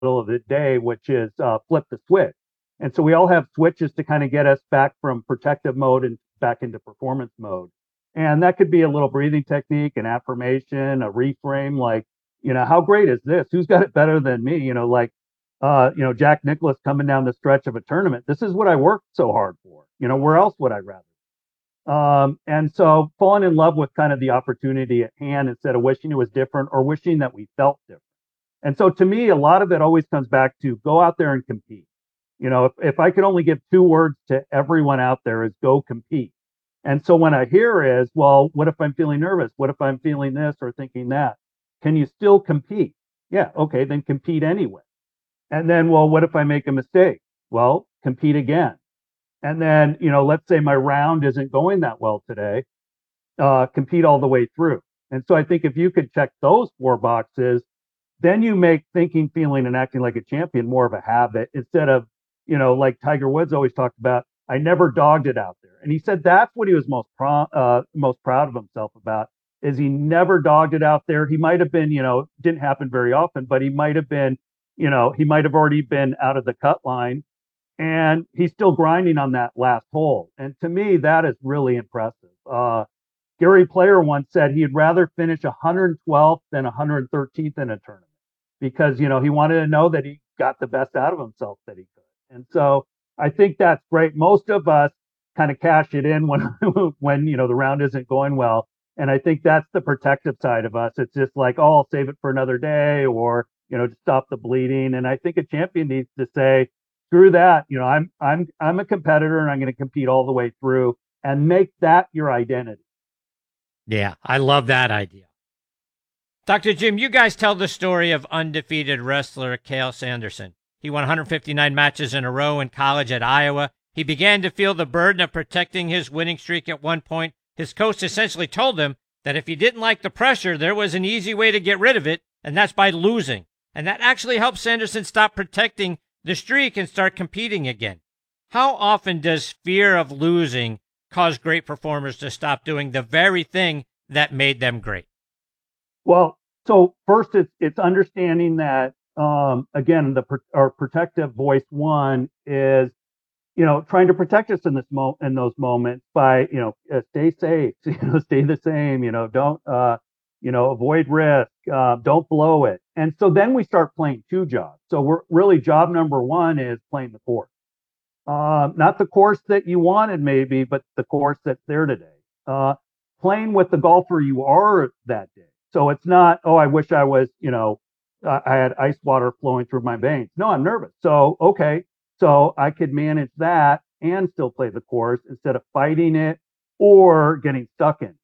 middle of the day, which is flip the switch. And so we all have switches to kind of get us back from protective mode and back into performance mode. And that could be a little breathing technique, an affirmation, a reframe, like, how great is this? Who's got it better than me? Jack Nicklaus coming down the stretch of a tournament. This is what I worked so hard for. Where else would I rather? And so falling in love with kind of the opportunity at hand instead of wishing it was different or wishing that we felt different. And so to me, a lot of it always comes back to go out there and compete. If I could only give two words to everyone out there is go compete. And so when I hear is, well, what if I'm feeling nervous? What if I'm feeling this or thinking that? Can you still compete? Yeah. Okay. Then compete anyway. And then, well, what if I make a mistake? Well, compete again. And then, let's say my round isn't going that well today, compete all the way through. And so I think if you could check those four boxes, then you make thinking, feeling, and acting like a champion more of a habit instead of, like Tiger Woods always talked about, I never dogged it out there. And he said that's what he was most proud of himself about is he never dogged it out there. He might have been, didn't happen very often, but he might have been, he might have already been out of the cut line and he's still grinding on that last hole. And to me, that is really impressive. Gary Player once said he'd rather finish 112th than 113th in a tournament because, he wanted to know that he got the best out of himself that he could. And so I think that's great. Most of us kind of cash it in when, when, the round isn't going well. And I think that's the protective side of us. It's just like, oh, I'll save it for another day or, to stop the bleeding. And I think a champion needs to say, screw that. I'm a competitor and I'm going to compete all the way through and make that your identity. Yeah, I love that idea. Dr. Jim, you guys tell the story of undefeated wrestler Cael Sanderson. He won 159 matches in a row in college at Iowa. He began to feel the burden of protecting his winning streak at one point. His coach essentially told him that if he didn't like the pressure, there was an easy way to get rid of it, and that's by losing. And that actually helped Sanderson stop protecting the streak and start competing again. How often does fear of losing cause great performers to stop doing the very thing that made them great? Well, so first it's understanding that, again, our protective voice one is, trying to protect us in in those moments by, stay safe, stay the same, don't, avoid risk, don't blow it. And so then we start playing two jobs. So we're really job number one is playing the course. Not the course that you wanted maybe, but the course that's there today. Playing with the golfer you are that day. So it's not, oh, I wish I was, I had ice water flowing through my veins. No, I'm nervous. So, okay. So I could manage that and still play the course instead of fighting it or getting stuck in.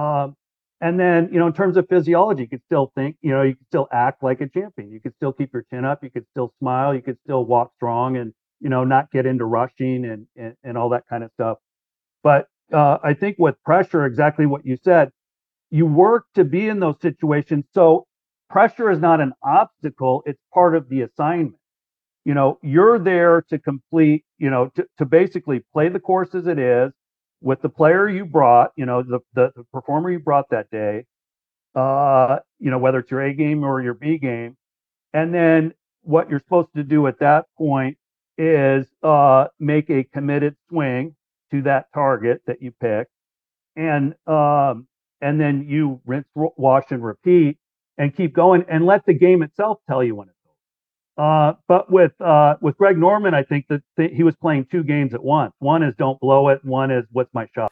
And then, in terms of physiology, you could still think, you could still act like a champion. You could still keep your chin up. You could still smile. You could still walk strong and, not get into rushing and all that kind of stuff. But I think with pressure, exactly what you said, you work to be in those situations. So pressure is not an obstacle. It's part of the assignment. You're there to complete, to basically play the course as it is with the player you brought, the performer you brought that day, whether it's your A game or your B game. And then what you're supposed to do at that point is make a committed swing to that target that you pick. And then you rinse, wash, and repeat and keep going and let the game itself tell you when it's over. But with Greg Norman, I think that he was playing two games at once. One is don't blow it. One is what's my shot.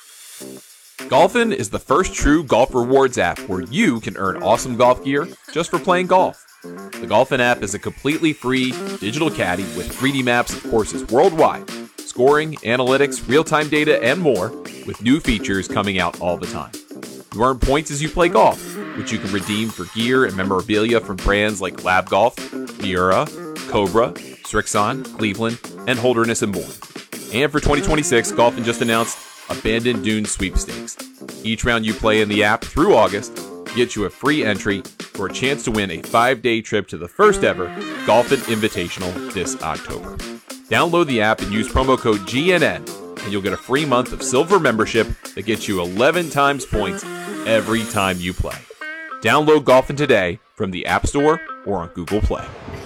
Golfin is the first true golf rewards app where you can earn awesome golf gear just for playing golf. The Golfin app is a completely free digital caddy with 3D maps of courses worldwide, scoring, analytics, real-time data, and more, with new features coming out all the time. You earn points as you play golf, which you can redeem for gear and memorabilia from brands like Lab Golf, Miura, Cobra, Strixon, Cleveland, and Holderness and more. And for 2026, Golfin just announced Abandoned Dunes Sweepstakes. Each round you play in the app through August gets you a free entry for a chance to win a 5-day trip to the first ever Golfin Invitational this October. Download the app and use promo code GNN, and you'll get a free month of silver membership that gets you 11 times points every time you play. Download Golfin today from the App Store or on Google Play.